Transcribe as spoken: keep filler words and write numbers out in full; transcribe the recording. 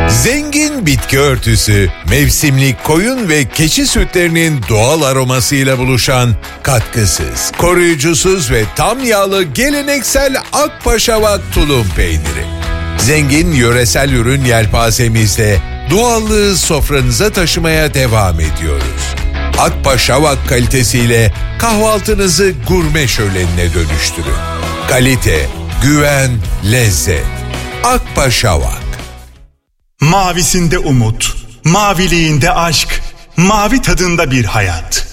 Zengin bitki örtüsü, mevsimlik koyun ve keçi sütlerinin doğal aromasıyla buluşan katkısız, koruyucusuz ve tam yağlı geleneksel Akpaşavak tulum peyniri. Zengin yöresel ürün yelpazemizle doğallığı sofranıza taşımaya devam ediyoruz. Akpaşavak kalitesiyle kahvaltınızı gurme şölenine dönüştürün. Kalite, güven, lezzet. Akpaşavak. Mavisinde umut, maviliğinde aşk, mavi tadında bir hayat.